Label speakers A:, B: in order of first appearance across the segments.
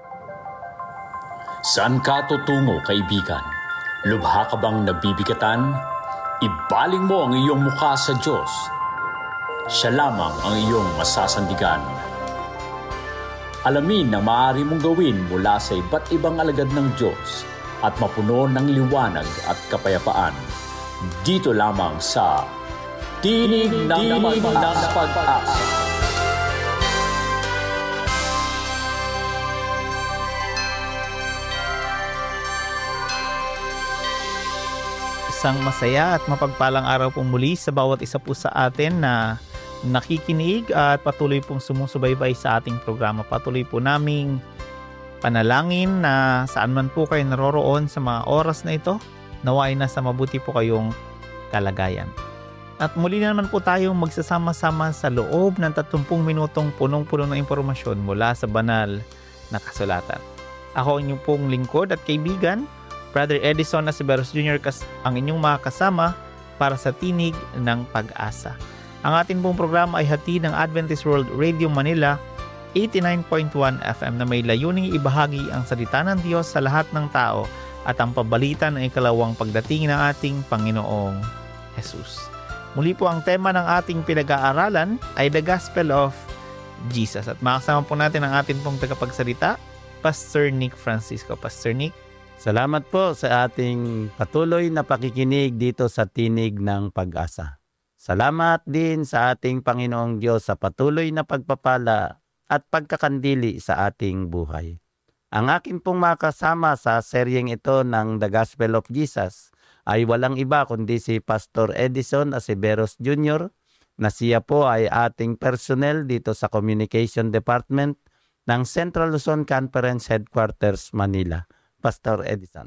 A: Saan ka tutungo, kaibigan? Lubha ka bang nabibigatan? Ibaling mo ang iyong mukha sa Diyos. Siya lamang ang iyong masasandigan. Alamin na maaari mong gawin mula sa iba't ibang alagad ng Diyos at mapuno ng liwanag at kapayapaan. Dito lamang sa Tinig ng Pag-asa.
B: Isang masaya at mapagpalang araw pong muli sa bawat isa po sa atin na nakikinig at patuloy pong sumusubaybay sa ating programa. Patuloy po naming panalangin na saan man po kayo naroroon sa mga oras na ito, naway na sa mabuti po kayong kalagayan. At muli na naman po tayong magsasama-sama sa loob ng 30 minutong punong-puno ng impormasyon mula sa banal na kasulatan. Ako ang inyong pong lingkod at kaibigan, Brother Edison Asiberos Jr. ang inyong mga kasama para sa Tinig ng Pag-asa. Ang ating pong programa ay hatid ng Adventist World Radio Manila 89.1 FM na may layuning ibahagi ang salita ng Diyos sa lahat ng tao at ang pabalita ng ikalawang pagdating ng ating Panginoong Jesus. Muli po ang tema ng ating pinag-aaralan ay The Gospel of Jesus. At makasama po natin ang ating pong tagapagsalita, Pastor Nick Francisco. Pastor Nick.
C: Salamat po sa ating patuloy na pakikinig dito sa Tinig ng Pag-asa. Salamat din sa ating Panginoong Diyos sa patuloy na pagpapala at pagkakandili sa ating buhay. Ang aking pong makasama sa seryeng ito ng The Gospel of Jesus ay walang iba kundi si Pastor Edison Asiberos Jr. na siya po ay ating personnel dito sa Communication Department ng Central Luzon Conference Headquarters, Manila. Pastor Edison.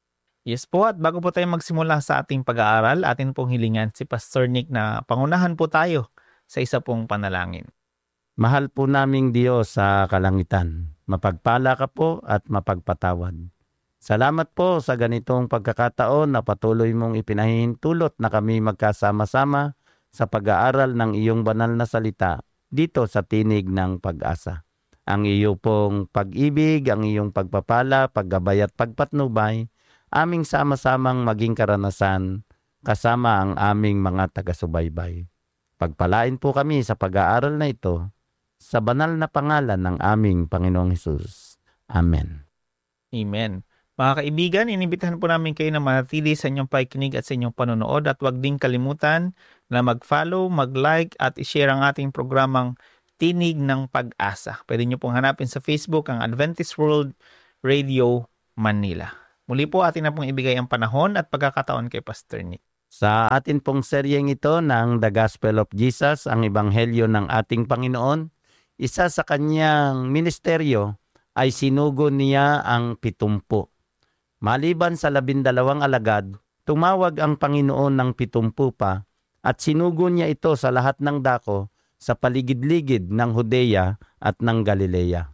B: Yes po, at bago po tayo magsimula sa ating pag-aaral, atin pong hilingan si Pastor Nick na pangunahan po tayo sa isa pong panalangin.
C: Mahal po naming Diyos sa kalangitan, mapagpala ka po at mapagpatawad. Salamat po sa ganitong pagkakataon na patuloy mong ipinahihintulot na kami magkasama-sama sa pag-aaral ng iyong banal na salita dito sa Tinig ng Pag-asa. Ang iyo pong pag-ibig, ang iyong pagpapala, paggabay at pagpatnubay, aming sama-samang maging karanasan kasama ang aming mga taga-subaybay. Pagpalain po kami sa pag-aaral na ito sa banal na pangalan ng aming Panginoong Hesus. Amen.
B: Amen. Mga kaibigan, inibitahan po namin kayo na manatili sa inyong pakikinig at sa inyong panonood at huwag din kalimutan na mag-follow, mag-like at i-share ang ating programang Tinig ng Pag-asa. Pwede nyo pong hanapin sa Facebook ang Adventist World Radio Manila. Muli po atin na pong ibigay ang panahon at pagkakataon kay Pastor Nick.
C: Sa atin pong seryeng ito ng The Gospel of Jesus, ang Ebanghelyo ng ating Panginoon, isa sa kanyang ministeryo ay sinugo niya ang 70. Maliban sa 12 alagad, tumawag ang Panginoon ng 70 pa at sinugo niya ito sa lahat ng dako sa paligid-ligid ng Judea at ng Galilea.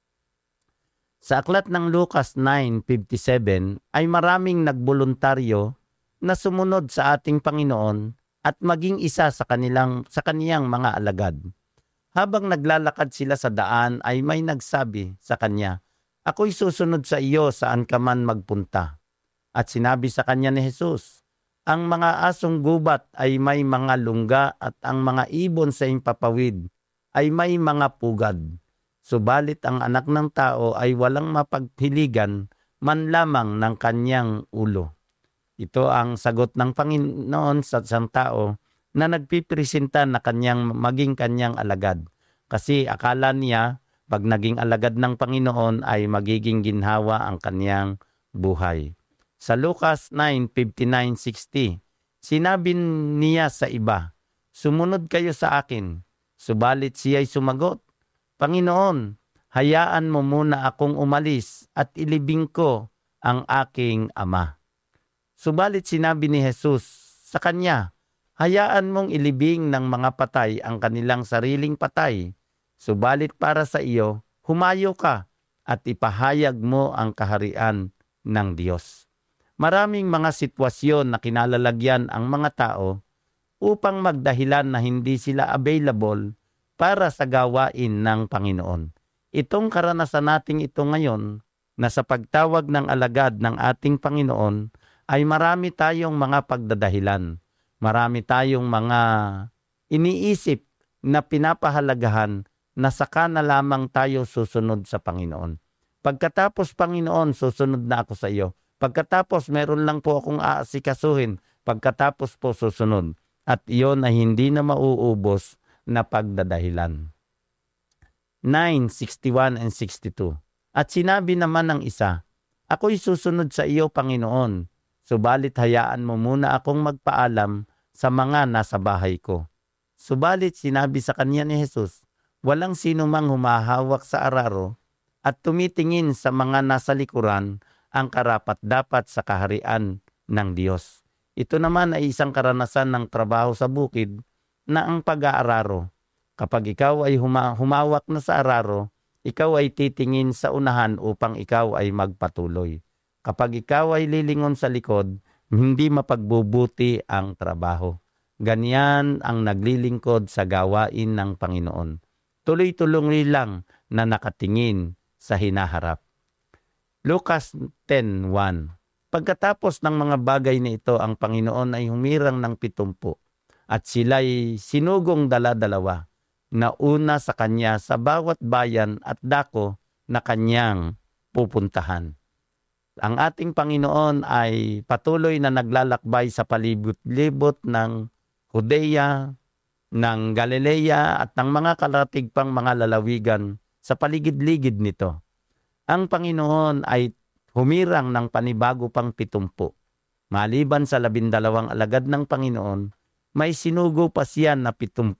C: Sa aklat ng Lucas 9:57 ay maraming nagboluntaryo na sumunod sa ating Panginoon at maging isa sa kaniyang mga alagad. Habang naglalakad sila sa daan ay may nagsabi sa kanya, "Ako'y susunod sa iyo saan ka man magpunta." At sinabi sa kanya ni Jesus, "Ang mga asong gubat ay may mga lungga at ang mga ibon sa impapawid ay may mga pugad. Subalit ang anak ng tao ay walang mapagpiligan man lamang ng kanyang ulo." Ito ang sagot ng Panginoon sa isang tao na nagpipresenta na maging kanyang alagad. Kasi akala niya pag naging alagad ng Panginoon ay magiging ginhawa ang kanyang buhay. Sa Lucas 9:59-60, sinabi niya sa iba, "Sumunod kayo sa akin." Subalit siya'y sumagot, "Panginoon, hayaan mo muna akong umalis at ilibing ko ang aking ama." Subalit sinabi ni Jesus sa kanya, "Hayaan mong ilibing ng mga patay ang kanilang sariling patay. Subalit para sa iyo, humayo ka at ipahayag mo ang kaharian ng Diyos." Maraming mga sitwasyon na kinalalagyan ang mga tao upang magdahilan na hindi sila available para sa gawain ng Panginoon. Itong karanasan nating ito ngayon na sa pagtawag ng alagad ng ating Panginoon ay marami tayong mga pagdadahilan. Marami tayong mga iniisip na pinapahalagahan na saka na lamang tayo susunod sa Panginoon. Pagkatapos, Panginoon, susunod na ako sa iyo. Pagkatapos, meron lang po akong aasikasuhin. Pagkatapos po, susunod. At iyon ay hindi na mauubos na pagdadahilan. 9:61 and 62. At sinabi naman ng isa, ako'y susunod sa iyo, Panginoon. Subalit hayaan mo muna akong magpaalam sa mga nasa bahay ko. Subalit sinabi sa kanya ni Jesus, walang sino mang humahawak sa araro at tumitingin sa mga nasa likuran ang karapat-dapat sa kaharian ng Diyos. Ito naman ay isang karanasan ng trabaho sa bukid na ang pag-aararo. Kapag ikaw ay humawak na sa araro, ikaw ay titingin sa unahan upang ikaw ay magpatuloy. Kapag ikaw ay lilingon sa likod, hindi mapagbubuti ang trabaho. Ganyan ang naglilingkod sa gawain ng Panginoon. Tuloy-tuloy lang na nakatingin sa hinaharap. Lucas 10:1. Pagkatapos ng mga bagay na ito, ang Panginoon ay humirang ng 70 at sila'y sinugong dala-dalawa na una sa kanya sa bawat bayan at dako na kanyang pupuntahan. Ang ating Panginoon ay patuloy na naglalakbay sa palibot-libot ng Judea, ng Galilea at ng mga karatig pang mga lalawigan sa paligid-ligid nito. Ang Panginoon ay humirang ng panibago pang 70. Maliban sa 12 alagad ng Panginoon, may sinugo pa siya na 70.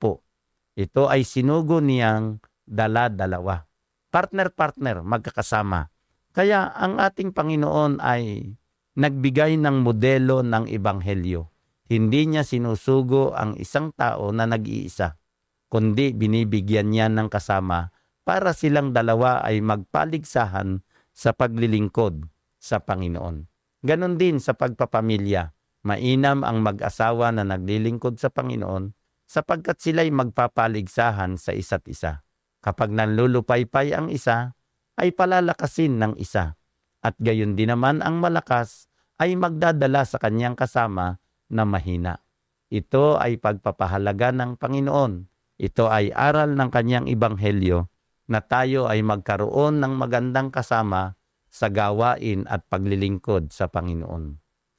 C: Ito ay sinugo niyang dala-dalawa. Partner-partner, magkakasama. Kaya ang ating Panginoon ay nagbigay ng modelo ng Ebanghelyo. Hindi niya sinusugo ang isang tao na nag-iisa, kundi binibigyan niya ng kasama para silang dalawa ay magpaligsahan sa paglilingkod sa Panginoon. Ganon din sa pagpapamilya. Mainam ang mag-asawa na naglilingkod sa Panginoon sapagkat sila'y magpapaligsahan sa isa't isa. Kapag nanlulupaypay ang isa, ay palalakasin ng isa. At gayon din naman ang malakas ay magdadala sa kanyang kasama na mahina. Ito ay pagpapahalaga ng Panginoon. Ito ay aral ng kanyang Ebanghelyo na tayo ay magkaroon ng magandang kasama sa gawain at paglilingkod sa Panginoon.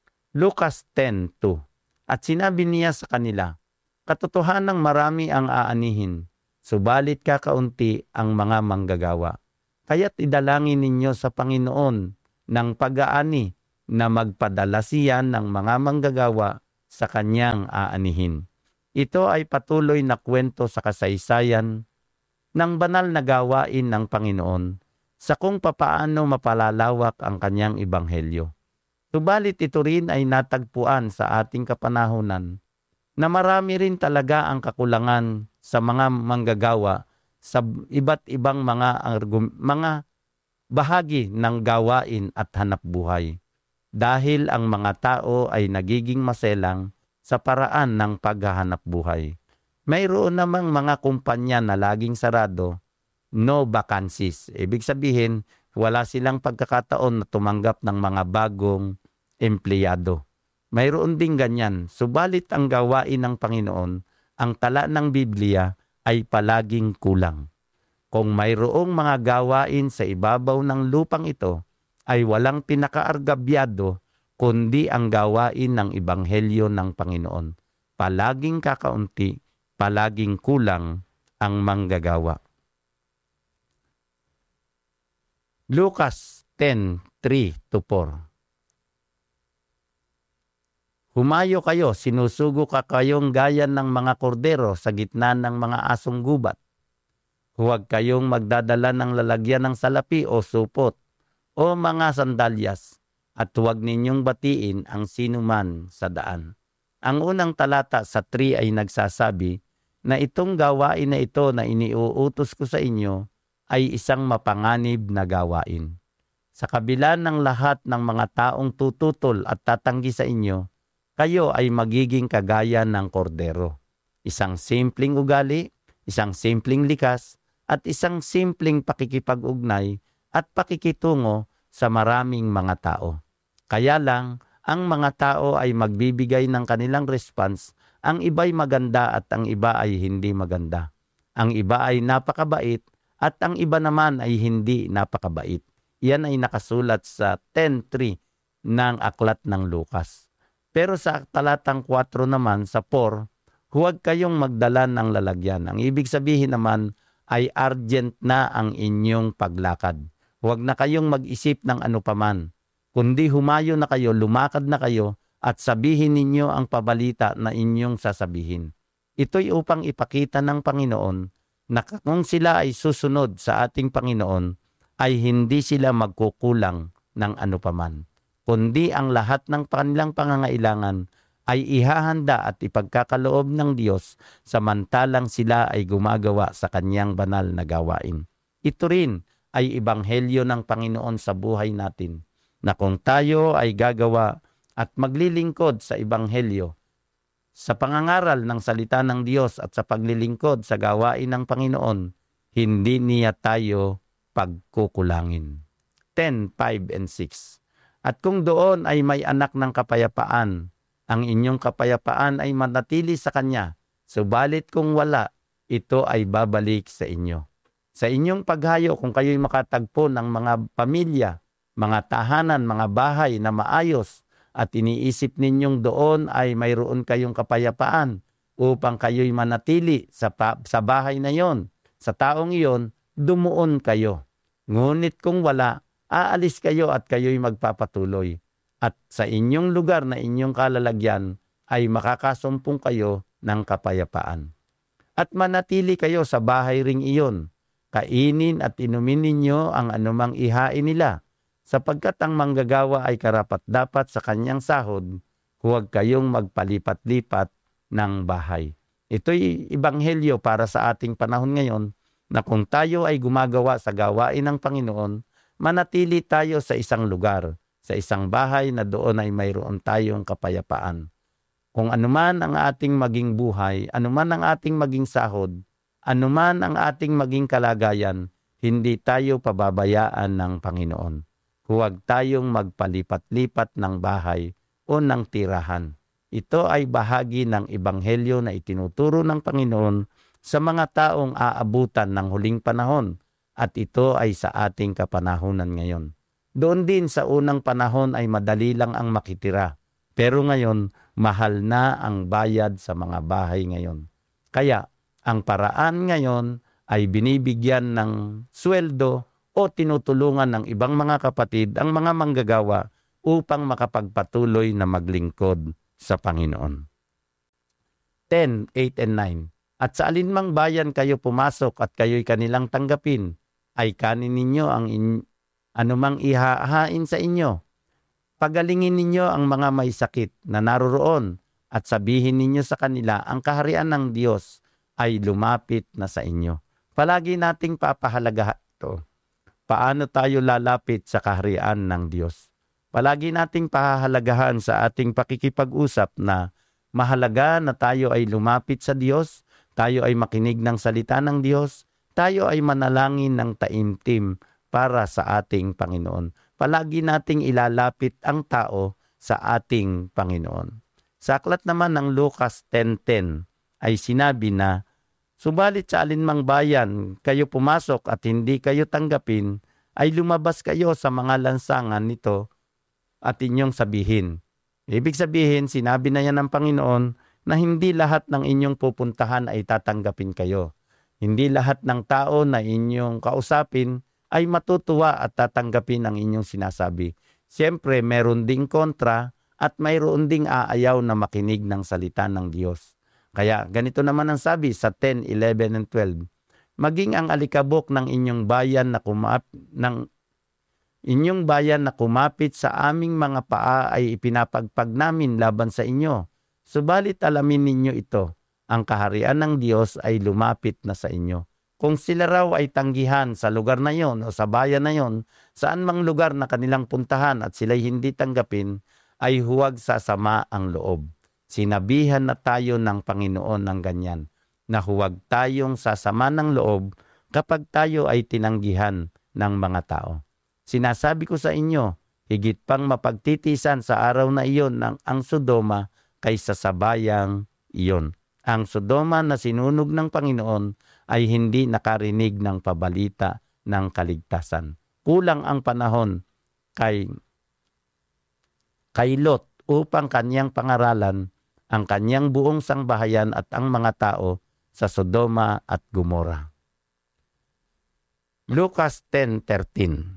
C: Lucas 10:2. At sinabi niya sa kanila, katotohanang marami ang aanihin, subalit kakaunti ang mga manggagawa. Kaya't idalangin ninyo sa Panginoon ng pag-aani na magpadala siya ng mga manggagawa sa kanyang aanihin. Ito ay patuloy na kwento sa kasaysayan ng banal na gawain ng Panginoon sa kung papaano mapalalawak ang kanyang Ebanghelyo. Subalit ito rin ay natagpuan sa ating kapanahunan na marami rin talaga ang kakulangan sa mga manggagawa sa iba't ibang mga bahagi ng gawain at hanapbuhay. Dahil ang mga tao ay nagiging maselang sa paraan ng paghahanap buhay. Mayroon namang mga kumpanya na laging sarado, no vacancies. Ibig sabihin, wala silang pagkakataon na tumanggap ng mga bagong empleyado. Mayroon ding ganyan. Subalit ang gawain ng Panginoon, ang tala ng Biblia ay palaging kulang. Kung mayroong mga gawain sa ibabaw ng lupang ito, ay walang pinakaargabyado kundi ang gawain ng Ebanghelyo ng Panginoon. Palaging kakaunti, palaging kulang ang manggagawa. Lucas 10:3-4. Humayo kayo, sinusugo kayong gaya ng mga kordero sa gitna ng mga asong gubat. Huwag kayong magdadala ng lalagyan ng salapi o supot o mga sandalyas, at huwag ninyong batiin ang sinuman sa daan. Ang unang talata sa 3 ay nagsasabi na itong gawain na ito na iniuutos ko sa inyo ay isang mapanganib na gawain. Sa kabila ng lahat ng mga taong tututol at tatanggi sa inyo, kayo ay magiging kagaya ng kordero. Isang simpleng ugali, isang simpleng likas, at isang simpleng pakikipag-ugnay at pakikitungo sa maraming mga tao. Kaya lang, ang mga tao ay magbibigay ng kanilang response, ang iba'y maganda at ang iba ay hindi maganda. Ang iba ay napakabait at ang iba naman ay hindi napakabait. Iyan ay nakasulat sa 10:3 ng aklat ng Lucas. Pero sa talatang 4 naman, sa 4, huwag kayong magdala ng lalagyan. Ang ibig sabihin naman ay urgent na ang inyong paglakad. Huwag na kayong mag-isip ng ano paman, kundi humayo na kayo, lumakad na kayo at sabihin ninyo ang pabalita na inyong sasabihin. Ito'y upang ipakita ng Panginoon na kung sila ay susunod sa ating Panginoon, ay hindi sila magkukulang ng ano paman, kundi ang lahat ng kanilang pangangailangan ay ihahanda at ipagkakaloob ng Diyos samantalang sila ay gumagawa sa kanyang banal na gawain. Ito rin ay ebanghelyo ng Panginoon sa buhay natin, na kung tayo ay gagawa at maglilingkod sa ebanghelyo, sa pangangaral ng salita ng Diyos at sa paglilingkod sa gawain ng Panginoon, hindi niya tayo pagkukulangin. 10:5 and 6. At kung doon ay may anak ng kapayapaan, ang inyong kapayapaan ay manatili sa kanya, subalit kung wala, ito ay babalik sa inyo. Sa inyong paghayo, kung kayo'y makatagpo ng mga pamilya, mga tahanan, mga bahay na maayos, at iniisip ninyong doon ay mayroon kayong kapayapaan upang kayo'y manatili sa bahay na yon, sa taong iyon, dumuon kayo. Ngunit kung wala, aalis kayo at kayo'y magpapatuloy. At sa inyong lugar na inyong kalalagyan ay makakasumpong kayo ng kapayapaan. At manatili kayo sa bahay ring iyon. Kainin at inumin ninyo ang anumang ihain nila, sapagkat ang manggagawa ay karapat-dapat sa kanyang sahod, huwag kayong magpalipat-lipat ng bahay. Ito'y ebanghelyo para sa ating panahon ngayon, na kung tayo ay gumagawa sa gawain ng Panginoon, manatili tayo sa isang lugar, sa isang bahay na doon ay mayroon tayong kapayapaan. Kung anuman ang ating maging buhay, anuman ang ating maging sahod, anuman ang ating maging kalagayan, hindi tayo pababayaan ng Panginoon. Huwag tayong magpalipat-lipat ng bahay o ng tirahan. Ito ay bahagi ng ebanghelyo na itinuturo ng Panginoon sa mga taong aabutan ng huling panahon, at ito ay sa ating kapanahunan ngayon. Doon din sa unang panahon ay madali lang ang makitira, pero ngayon mahal na ang bayad sa mga bahay ngayon. Kaya ang paraan ngayon ay binibigyan ng sweldo o tinutulungan ng ibang mga kapatid ang mga manggagawa upang makapagpatuloy na maglingkod sa Panginoon. 10:8 and 9. At sa alinmang bayan kayo pumasok at kayo'y kanilang tanggapin, ay kanin ninyo ang anumang ihahain sa inyo. Pagalingin ninyo ang mga may sakit na naroroon at sabihin ninyo sa kanila ang kaharian ng Diyos ay lumapit na sa inyo. Palagi nating papahalagahan ito. Paano tayo lalapit sa kaharian ng Diyos? Palagi nating pahahalagahan sa ating pakikipag-usap na mahalaga na tayo ay lumapit sa Diyos, tayo ay makinig ng salita ng Diyos, tayo ay manalangin ng taimtim para sa ating Panginoon. Palagi nating ilalapit ang tao sa ating Panginoon. Sa aklat naman ng Lucas 10:10 ay sinabi na, subalit sa alinmang bayan kayo pumasok at hindi kayo tanggapin, ay lumabas kayo sa mga lansangan nito at inyong sabihin. Ibig sabihin, sinabi na yan ng Panginoon na hindi lahat ng inyong pupuntahan ay tatanggapin kayo. Hindi lahat ng tao na inyong kausapin ay matutuwa at tatanggapin ang inyong sinasabi. Siyempre, meron ding kontra at mayroon ding aayaw na makinig ng salita ng Diyos. Kaya ganito naman ang sabi sa 10, 11, and 12. Maging ang alikabok ng inyong bayan na kumapit sa aming mga paa ay ipinapagpag namin laban sa inyo. Subalit alamin ninyo ito, ang kaharian ng Diyos ay lumapit na sa inyo. Kung sila raw ay tanggihan sa lugar na yon o sa bayan na yon, saan mang lugar na kanilang puntahan at sila'y hindi tanggapin, ay huwag sasama ang loob. Sinabihan na tayo ng Panginoon ng ganyan, na huwag tayong sasama ng loob kapag tayo ay tinanggihan ng mga tao. Sinasabi ko sa inyo, higit pang mapagtitiisan sa araw na iyon ng ang Sodoma kaysa sa bayang iyon. Ang Sodoma na sinunog ng Panginoon ay hindi nakarinig ng pabalita ng kaligtasan. Kulang ang panahon kay Lot upang kanyang pangaralan ang kanyang buong sangbahayan at ang mga tao sa Sodoma at Gomora. Lucas 10:13.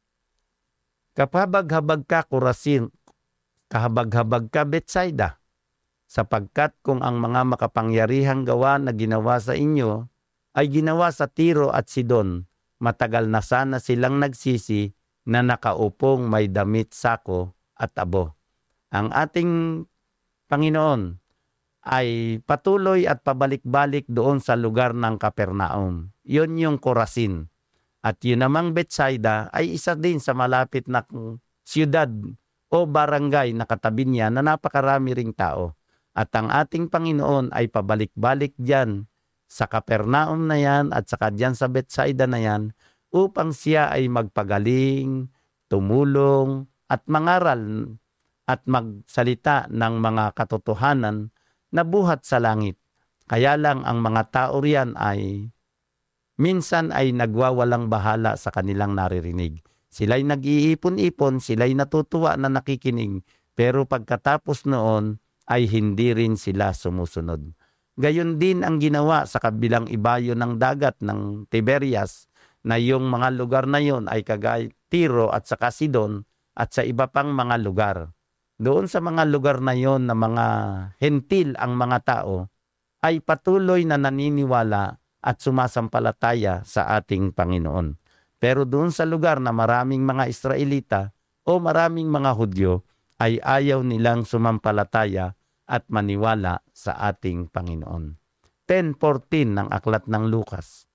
C: Kaphabag-habag ka Corazin, kahabag-habag ka Bethsaida, sapagkat kung ang mga makapangyarihang gawa na ginawa sa inyo ay ginawa sa Tiro at Sidon, matagal na sana silang nagsisi na nakaupong may damit, sako at abo. Ang ating Panginoon ay patuloy at pabalik-balik doon sa lugar ng Capernaum. Yun yung Corazin. At yun namang Bethsaida ay isa din sa malapit na siyudad o barangay na katabi niya na napakarami ring tao. At ang ating Panginoon ay pabalik-balik diyan sa Capernaum na yan at saka diyan sa Bethsaida na yan upang siya ay magpagaling, tumulong at mangaral at magsalita ng mga katotohanan na buhat sa langit. Kaya lang ang mga tao riyan ay minsan ay nagwawalang bahala sa kanilang naririnig. Sila'y nag-iipon-ipon, sila'y natutuwa na nakikinig, pero pagkatapos noon ay hindi rin sila sumusunod. Gayon din ang ginawa sa kabilang ibayo ng dagat ng Tiberias, na yung mga lugar na yon ay kagaya Tiro at saka Sidon at sa iba pang mga lugar. Doon sa mga lugar na yon na mga hentil ang mga tao ay patuloy na naniniwala at sumasampalataya sa ating Panginoon. Pero doon sa lugar na maraming mga Israelita o maraming mga Hudyo ay ayaw nilang sumampalataya at maniwala sa ating Panginoon. 10:14 ng aklat ng Lucas.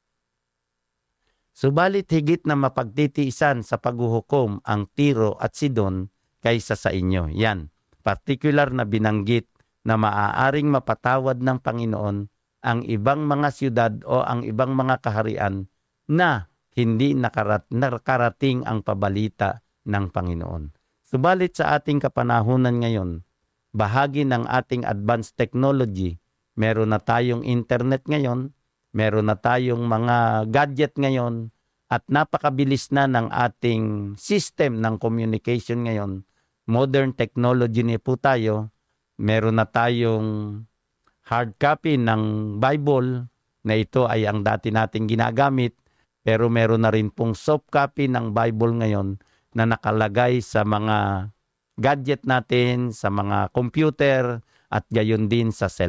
C: Subalit higit na mapagtitiisan sa paghuhukom ang Tiro at Sidon kaysa sa inyo. Yan, partikular na binanggit na maaaring mapatawad ng Panginoon ang ibang mga siyudad o ang ibang mga kaharian na hindi nakarating ang pabalita ng Panginoon. Subalit sa ating kapanahunan ngayon, bahagi ng ating advanced technology, meron na tayong internet ngayon, meron na tayong mga gadget ngayon, at napakabilis na ng ating system ng communication ngayon. Modern technology na po tayo. Meron na tayong hard copy ng Bible na ito ay ang dati nating ginagamit. Pero meron na rin pong soft copy ng Bible ngayon na nakalagay sa mga gadget natin, sa mga computer at gayon din sa cellphone.